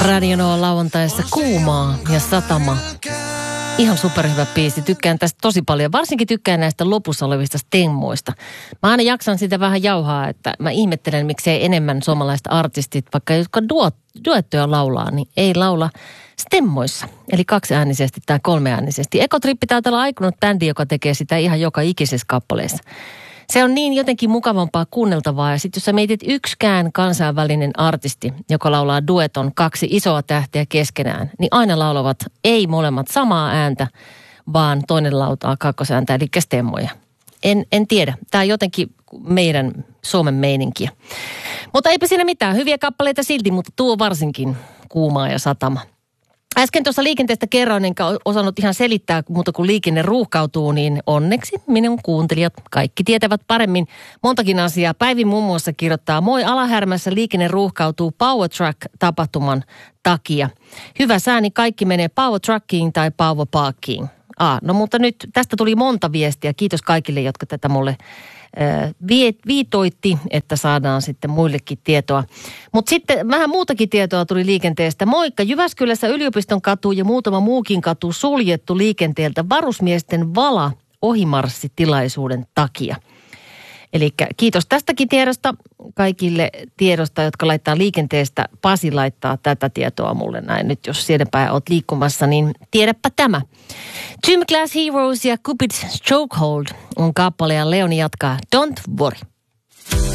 Radio Nova lauantaissa kuumaa ja satama. Ihan superhyvä biisi. Tykkään tästä tosi paljon. Varsinkin tykkään näistä lopussa olevista stemmoista. Mä aina jaksan sitä vähän jauhaa, että mä ihmettelen, miksei enemmän suomalaiset artistit, vaikka jotka duettoja laulaa, niin ei laula stemmoissa. Eli 2-äänisesti tai 3-äänisesti. Ekotrippi taitaa olla aikunut bändi, joka tekee sitä ihan joka ikisessä kappaleessa. Se on niin jotenkin mukavampaa kuunneltavaa. Ja sitten jos sä mietit yksikään kansainvälinen artisti, joka laulaa dueton 2 isoa tähteä keskenään, niin aina laulavat ei molemmat samaa ääntä, vaan toinen lautaa kakkosääntä, eli stemmoja. En tiedä. Tämä on jotenkin meidän Suomen meininkiä. Mutta eipä siinä mitään. Hyviä kappaleita silti, mutta tuo varsinkin kuumaa ja satama. Äsken tuossa liikenteestä kerroin, enkä osannut ihan selittää, mutta kun liikenne ruuhkautuu, niin onneksi minun kuuntelijat kaikki tietävät paremmin montakin asiaa. Päivi muun muassa kirjoittaa, moi Alahärmässä liikenne ruuhkautuu Power Truck-tapahtuman takia. Hyvä sääni, kaikki menee Power Truckiin tai Power Parkiin. No mutta nyt tästä tuli monta viestiä. Kiitos kaikille, jotka tätä mulle viitoitti, että saadaan sitten muillekin tietoa. Mutta sitten vähän muutakin tietoa tuli liikenteestä. Moikka, Jyväskylässä Yliopiston katu ja muutama muukin katu suljettu liikenteeltä varusmiesten vala ohimarssitilaisuuden takia. Eli kiitos tästäkin tiedosta kaikille tiedosta, jotka laittaa liikenteestä. Pasi laittaa tätä tietoa mulle näin. Nyt jos sielläpäin olet liikkumassa, niin tiedäpä tämä. Gym Class Heroes ja Cupid's Chokehold on kappale ja Leoni jatkaa Don't Worry.